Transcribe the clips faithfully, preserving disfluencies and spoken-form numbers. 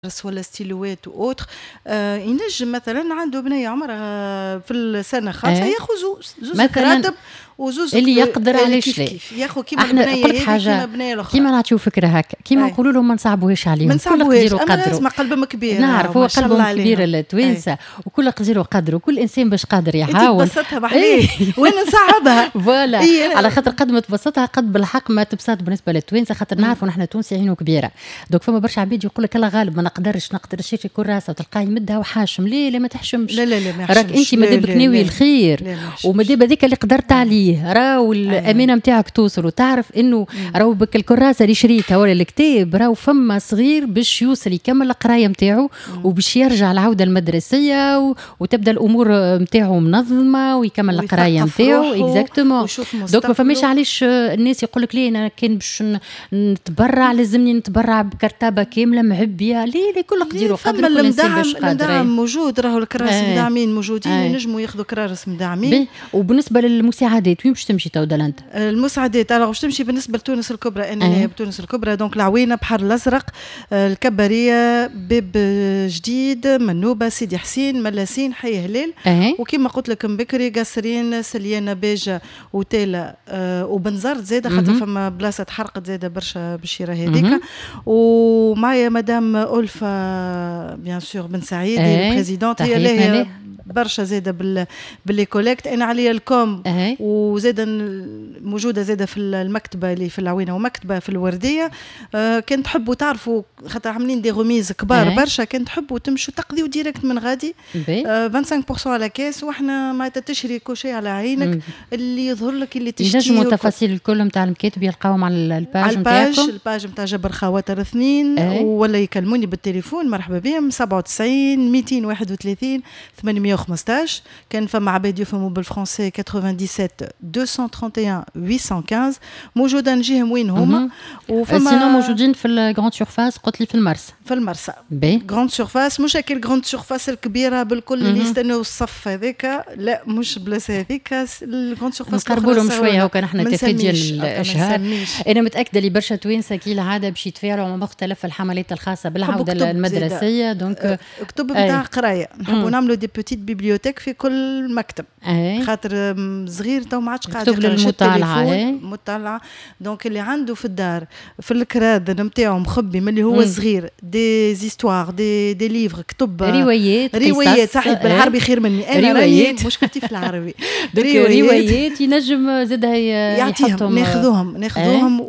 ولا ستيلوات واوتر آه ينجم مثلا عنده بنيه عمرها في السنه خمسه ايه ياخذ زوز زوز مثلا كراتب وزوز اللي يقدر آه علاش كيف لا. كيف ياخذ كيما احنا البنيه قلت هذه حاجه كيما البنيه الاخرى كيما نعطيو فكره هكا كيما أي. نقولوا لهم ما نصعبوهاش ما عليهم، كل نصعبوهاش قدير اما وقدره. لازم قلبهم كبير نعرف هو ما شاء الله قلبهم كبير عليهم. التوانسه وكل قدير وقدره، وكل انسان باش قادر انت يحاول. تبسطها بحليل وين نصعبها فوالا إيه. على خاطر قد ما تبسطها قد بالحق ما تبسط بالنسبه للتوانسه، خاطر نعرفوا نحن تونسي عينه كبيره. دوك فما برشا عباد يقول لك الله غالب ما نقدرش نقدرش يشري كراسه وتلقاه يمدها وحاشم. ليه لا ما تحشمش؟ لا لا لا ما راك انت مادابك ناوي الخير ومادام هذيك اللي قدرت عليه راهو الامانه نتاعك توصل وتعرف انه راهو بك الكراسه اللي شريتها ولا الكتاب راهو فما صغير باش يوصل يكمل القرايه نتاعو وباش يرجع العوده المدرسيه و... وتبدا الامور نتاعو منظمه ويكمل القرايه نتاعو اكزاكتومون. دوك ما فماش علاش الناس يقول لك ليه انا كان باش نتبرع لازمني نتبرع بكرتابه كامله معبيه. ليه ليه كل قدير وقدر كل انسان باش قادر. المدعم موجود، راهو الكراسي آه. مدعمين موجودين آه. ينجموا ياخذوا كراسي مدعمين. وبالنسبه للمساعدات وين باش تمشي تو دلنت؟ المساعدات انا باش تمشي بالنسبه لتونس الكبرى انا آه. بتونس الكبرى دونك العوينه بحر الازرق الكبريه باب جديد منوبه سيدي حسين ملاسين حي هلال آه. وكما قلت لك بكري قصرين سليانه باجه وتيلا آه وبنزرت زاده خاطر فما بلاصه تحرقت زاده برشا بالشيره هذيك. ومعايا مدام ألفا بيان سور بن سعيد آه. البريزيدونت هي اللي برشا زاده بال باللي كوليكت انا عليا الكوم أه. وزاده موجوده زاده في المكتبه اللي في العوينه ومكتبه في الورديه. آه كنت تحبوا تعرفوا خاطر عاملين دي غميز كبار أه. برشا كنت تحبوا تمشوا تقضيوا ديريكت من غادي آه خمسة وعشرين بالمئة على كاس واحنا ما تشري كوشي على عينك مم. اللي يظهر لك اللي تشتري. ينجموا التفاصيل الكل نتاع المكاتب يلقاوهم على الباج نتاعكم الباج نتاع جبر خواطر اثنين أه. ولا يكلموني بالتليفون مرحبا بهم سبعة وتسعين مئتين وواحد وثلاثين ثمانمئة وخمسطاش. كان فما عباد يفهموا بالفرنسي سبعة وثمانين مئتين وخمسة وخمسين موجوده نجيهم وين هما. وفما سينو موجودين في الجراند سورفاس قلت لي في المرسى في المرسى جراند سورفاس مش هكا الجراند سورفاس الكبيره بالكل اللي يستنوا الصف هذاك لا مش بلاصه هذيك الجراند سورفاس نقربوا لهم شويه هكا نحن كافي ديال الاشهار. انا متاكده اللي برشا توانسه كي العاده باش يتفاعلوا مع مختلف الحملات الخاصه بالعوده المدرسيه. دونك كتب نتاع قرايه نحبوا نعملوا دي بوتيت بيبليوتيك في كل مكتب أي. خاطر صغير تو ما عادش قاعد يكتب للمطالعه مطالعه. دونك اللي عنده في الدار في الكراد نتاعو مخبي من اللي هو صغير دي زيستوار دي دي ليفر كتب روايات روايات صحيح بالعربي خير مني انا روايات مشكلتي في العربي روايات ينجم زادها يعطيهم ناخذوهم ناخذوهم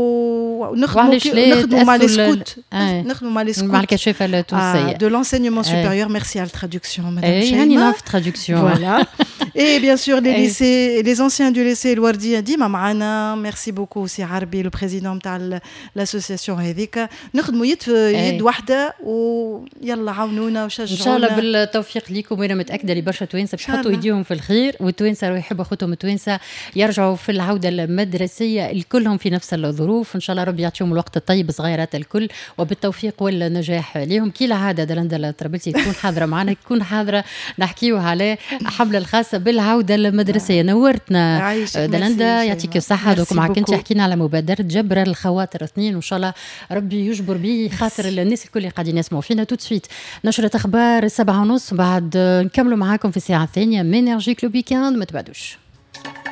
ونخدموا نخدموا مع لي سكوت نخدموا مع لي سكوت مع الكشافه التونسيه دو لونسينيومون سوبيريور ميرسي على الترادكسيون مدام شيماء. يعني نعرف ترادكسيون فوالا. Et bien sûr, les lycées, les anciens du lycée الوردية ديما معنا. ميرسي بوكو سي عربي لو بريزيدون تاع الاسوسياسيون هذيك. نخدموا يد يد واحده ويلا عاونونا وشجعونا ان شاء الله بالتوفيق ليكم. وانا متاكده اللي برشا توانسه باش يحطوا ايديهم في الخير والتوانسه راهو يحبوا اخوتهم التوانسه يرجعوا في العوده المدرسيه الكلهم في نفس الظروف. ان شاء الله ربي يعطيهم الوقت الطيب صغيرات الكل وبالتوفيق والنجاح ليهم. كي العاده دلندا تربلتي تكون حاضره معنا تكون حاضره نحكيو على حمله الخاصه بالعوده المدرسيه. نورتنا دلندا يعطيك الصحه. دوك معك انت حكينا على مبادره جبر الخواطر اثنين وان شاء الله ربي يجبر به خاطر الناس الكل اللي قاعدين يسمعوا فينا. تو سويت نشره اخبار السبعة ونص بعد نكملوا معاكم في الساعه الثانيه من انرجي كلوب ويكاند. ما تبعدوش.